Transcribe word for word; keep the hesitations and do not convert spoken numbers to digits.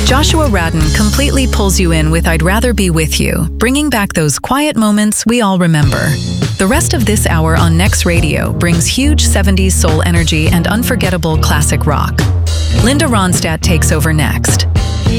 Joshua Radin completely pulls you in with I'd Rather Be With You, bringing back those quiet moments we all remember. The rest of this hour on Next Radio brings huge seventies soul energy and unforgettable classic rock. Linda Ronstadt takes over next.